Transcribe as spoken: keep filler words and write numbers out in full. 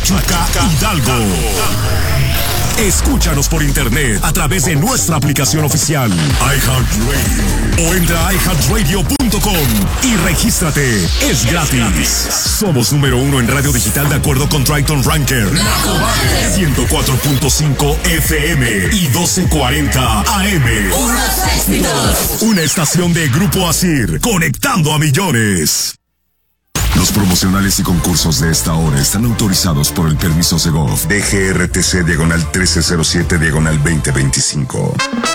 Pachuca, Hidalgo. Escúchanos por internet a través de nuestra aplicación oficial iHeartRadio o entra a i heart radio punto com y regístrate. Es gratis. Somos número uno en radio digital de acuerdo con Triton Ranker. ciento cuatro punto cinco F M y doce cuarenta A M. Unos éxitos. Una estación de Grupo Asir, conectando a millones. Los promocionales y concursos de esta hora están autorizados por el permiso Segov D G R T C diagonal trece cero siete diagonal veinte veinticinco.